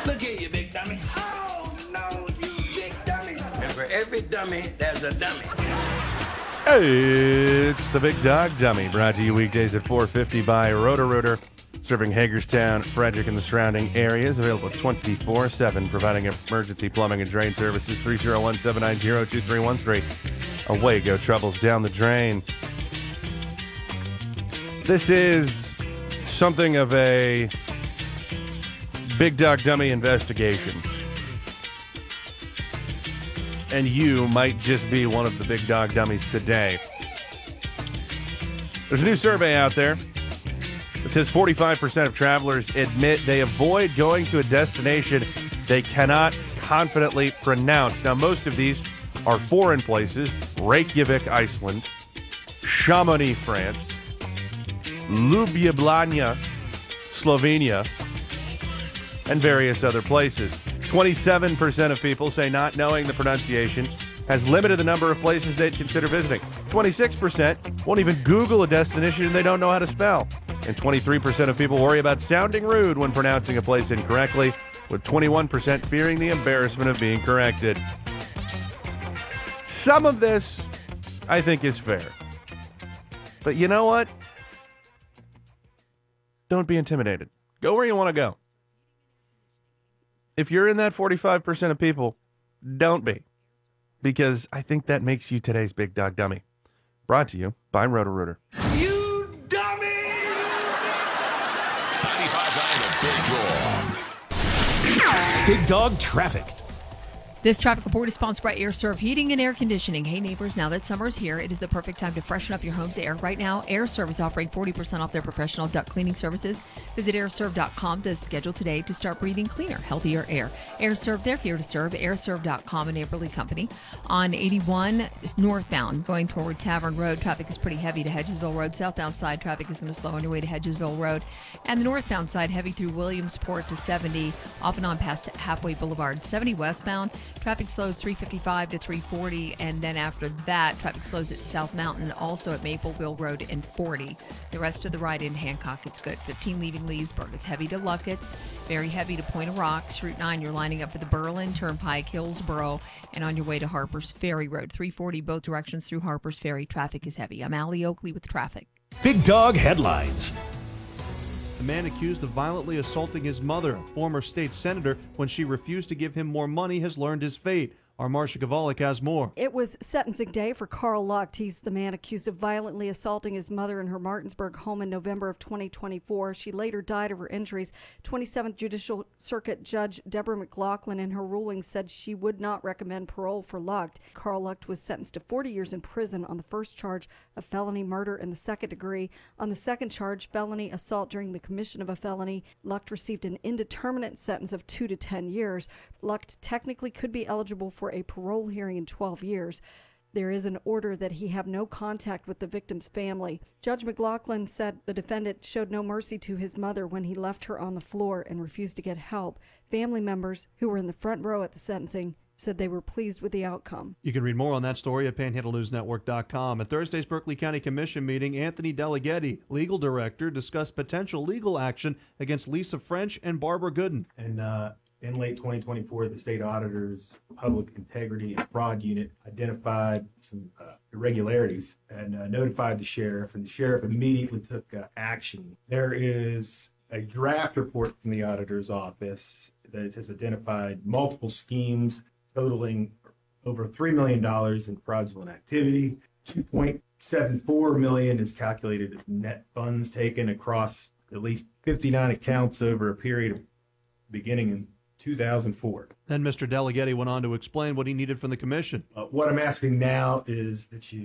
Look here, you big dummy. Oh, no, you big dummy. And for every dummy, there's a dummy. It's the Big Dog Dummy, brought to you weekdays at 4:50 by Roto-Rooter, serving Hagerstown, Frederick, and the surrounding areas. Available 24/7, providing emergency plumbing and drain services. 301-790-2313. Away go troubles down the drain. This is something of a Big Dog Dummy investigation. And you might just be one of the Big Dog Dummies today. There's a new survey out there. It says 45% of travelers admit they avoid going to a destination they cannot confidently pronounce. Now, most of these are foreign places: Reykjavik, Iceland; Chamonix, France; Ljubljana, Slovenia, and various other places. 27% of people say not knowing the pronunciation has limited the number of places they'd consider visiting. 26% won't even Google a destination they don't know how to spell. And 23% of people worry about sounding rude when pronouncing a place incorrectly, with 21% fearing the embarrassment of being corrected. Some of this, I think, is fair. But you know what? Don't be intimidated. Go where you want to go. If you're in that 45% of people, don't be. Because I think that makes you today's Big Dog Dummy. Brought to you by Roto-Rooter. You dummy! 95.9 Big Dog Traffic. This traffic report is sponsored by AirServe Heating and Air Conditioning. Hey neighbors, now that summer's here, it is the perfect time to freshen up your home's air. Right now, AirServe is offering 40% off their professional duct cleaning services. Visit airserve.com to schedule today to start breathing cleaner, healthier air. AirServe, they're here to serve. Airserve.com, a neighborly company. On 81 northbound, going toward Tavern Road, traffic is pretty heavy to Hedgesville Road. Southbound side, traffic is going to slow on your way to Hedgesville Road. And the northbound side, heavy through Williamsport to 70, off and on past Halfway Boulevard. 70 westbound, traffic slows 355 to 340, and then after that, traffic slows at South Mountain, also at Mapleville Road and 40. The rest of the ride in Hancock, it's good. 15 leaving Leesburg. It's heavy to Luckett's, very heavy to Point of Rocks. Route 9, you're lining up for the Berlin Turnpike, Hillsboro, and on your way to Harpers Ferry Road. 340 both directions through Harpers Ferry. Traffic is heavy. I'm Allie Oakley with traffic. Big Dog Headlines. The man accused of violently assaulting his mother, a former state senator, when she refused to give him more money, has learned his fate. Our Marcia Gavalik has more. It was sentencing day for Carl Lucht. He's the man accused of violently assaulting his mother in her Martinsburg home in November of 2024. She later died of her injuries. 27th Judicial Circuit Judge Deborah McLaughlin in her ruling said she would not recommend parole for Lucht. Carl Lucht was sentenced to 40 years in prison on the first charge of felony murder in the second degree. On the second charge, felony assault during the commission of a felony, Lucht received an indeterminate sentence of 2 to 10 years. Lucht technically could be eligible for a parole hearing in 12 years. There is an order that he have no contact with the victim's family. Judge McLaughlin said the defendant showed no mercy to his mother when he left her on the floor and refused to get help. Family members who were in the front row at the sentencing said they were pleased with the outcome. You can read more on that story at PanhandleNewsNetwork.com. At Thursday's Berkeley County Commission meeting, Anthony Deleghetti, legal director, discussed potential legal action against Lisa French and Barbara Gooden. And in late 2024, the state auditor's public integrity and fraud unit identified some irregularities and notified the sheriff, and the sheriff immediately took action. There is a draft report from the auditor's office that has identified multiple schemes totaling over $3 million in fraudulent activity. $2.74 million is calculated as net funds taken across at least 59 accounts over a period of beginning in 2004. Then Mr. Deleghetti went on to explain what he needed from the commission. What I'm asking now is that you